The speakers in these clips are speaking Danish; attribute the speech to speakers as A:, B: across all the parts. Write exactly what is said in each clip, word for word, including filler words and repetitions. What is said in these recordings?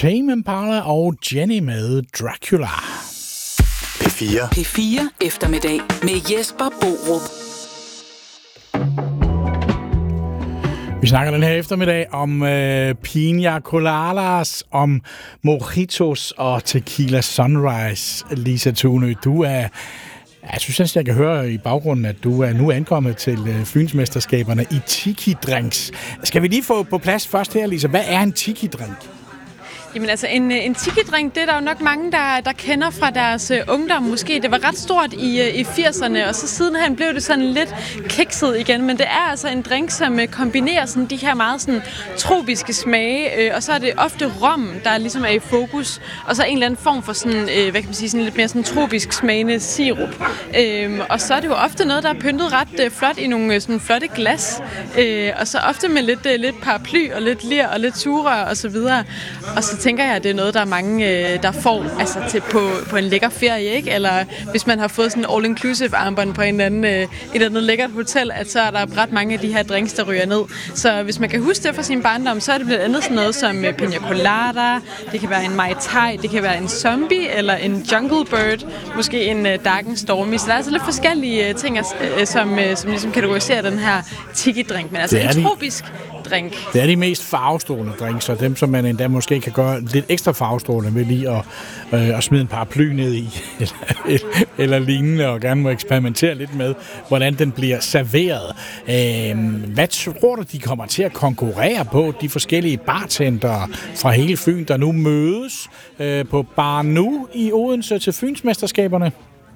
A: Tame Impala og Jenny med Dracula.
B: P fire.
C: P fire eftermiddag med Jesper Borup.
A: Vi snakker den her eftermiddag om øh, piña coladas, om mojitos og tequila sunrise. Lisa Thunø, du er... Jeg synes næsten, jeg kan høre i baggrunden, at du er nu ankommet til øh, Fynsmesterskaberne i tiki-drinks. Skal vi lige få på plads først her, Lisa? Hvad er en tiki-drink?
D: Jamen altså, en, en tiki-drink, det er der jo nok mange, der, der kender fra deres uh, ungdom måske. Det var ret stort i, uh, i firserne, og så sidenhen blev det sådan lidt kikset igen. Men det er altså en drink, som uh, kombinerer sådan de her meget sådan tropiske smage, uh, og så er det ofte rom, der ligesom er i fokus, og så en eller anden form for sådan, uh, hvad kan man sige, sådan lidt mere sådan tropisk smagende sirup. Uh, og så er det jo ofte noget, der er pyntet ret uh, flot i nogle uh, sådan flotte glas, uh, og så ofte med lidt, uh, lidt paraply og lidt lir og lidt sugerør og så videre. Og så tænker jeg, at det er noget, der er mange, der får altså, til på, på en lækker ferie, ikke? Eller hvis man har fået sådan en all-inclusive armbånd på en eller anden, et eller andet lækkert hotel, at så er der ret mange af de her drinks, der ryger ned. Så hvis man kan huske det fra sin barndom, så er det blandt andet sådan noget som piña colada, det kan være en mai tai, det kan være en zombie eller en jungle bird, måske en dark and stormy. Så der er altså lidt forskellige ting, som, som ligesom kategoriserer den her tiki-drink, men altså en tropisk drink.
A: Det er de mest farvestrålende drinks, og dem, som man endda måske kan gøre lidt ekstra farvestrålende ved lige at, øh, at smide en paraply ned i, eller, eller lignende, og gerne må eksperimentere lidt med, hvordan den bliver serveret. Øh, hvad tror du, de kommer til at konkurrere på, de forskellige bartendere fra hele Fyn, der nu mødes øh, på Bar Nu i Odense til Fynsmesterskaberne?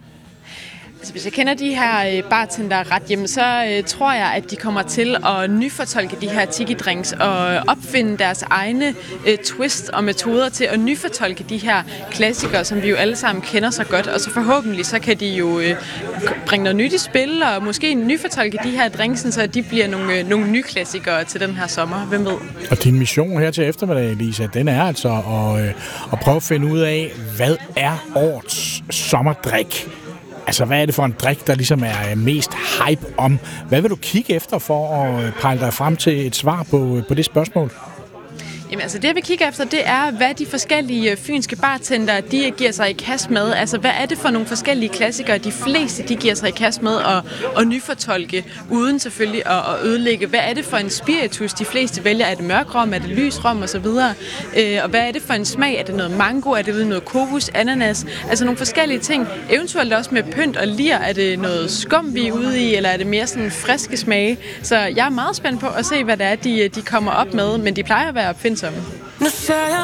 D: Altså, hvis jeg kender de her bartender ret hjemme, så øh, tror jeg, at de kommer til at nyfortolke de her tiki-drinks og opfinde deres egne øh, twist og metoder til at nyfortolke de her klassikere, som vi jo alle sammen kender så godt. Og så forhåbentlig, så kan de jo øh, bringe noget nyt i spil og måske nyfortolke de her drinks, så de bliver nogle, øh, nogle nye klassikere til den her sommer. Hvem ved?
A: Og din mission her til eftermiddag, Lisa, den er altså at, øh, at prøve at finde ud af, hvad er årets sommerdrik? Altså, hvad er det for en drik, der ligesom er mest hype om? Hvad vil du kigge efter for at pejle dig frem til et svar på, på det spørgsmål?
D: Jamen altså det, jeg vil kigge efter, det er, hvad de forskellige fynske bartender, de giver sig i kast med. Altså, hvad er det for nogle forskellige klassikere, de fleste, de giver sig i kast med at, at nyfortolke, uden selvfølgelig at, at ødelægge. Hvad er det for en spiritus, de fleste vælger? Er det mørkrom, er det lysrom og så videre? Øh, og hvad er det for en smag? Er det noget mango? Er det noget kokos, ananas? Altså nogle forskellige ting. Eventuelt også med pynt og lir. Er det noget skum, vi er ude i, eller er det mere sådan friske smage? Så jeg er meget spændt på at se, hvad det er, de, de kommer op med, men de plejer at være opfindsomme.
E: Nu ser jeg